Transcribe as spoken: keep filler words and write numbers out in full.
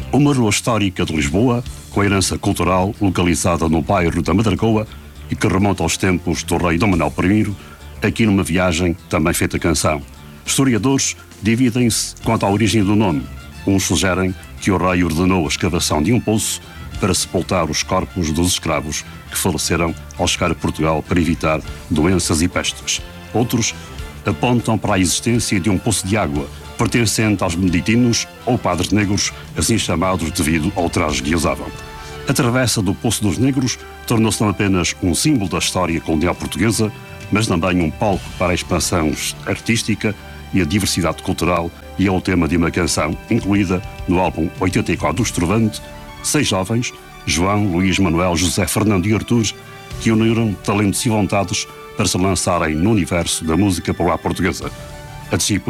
Uma rua histórica de Lisboa, com herança cultural, localizada no bairro da Madragoa e que remonta aos tempos do rei Dom Manuel I, aqui numa viagem também feita canção. Historiadores dividem-se quanto à origem do nome. Uns sugerem que o rei ordenou a escavação de um poço para sepultar os corpos dos escravos que faleceram ao chegar a Portugal para evitar doenças e pestes. Outros apontam para a existência de um poço de água pertencente aos beneditinos ou padres negros, assim chamados devido ao traje que usavam. A travessa do Poço dos Negros tornou-se não apenas um símbolo da história colonial portuguesa, mas também um palco para a expansão artística e a diversidade cultural, e é o tema de uma canção incluída no álbum oitenta e quatro do Estrovante, seis jovens, João, Luís, Manuel, José, Fernando e Artur, que uniram talentos e vontades para se lançarem no universo da música popular portuguesa. A disciplina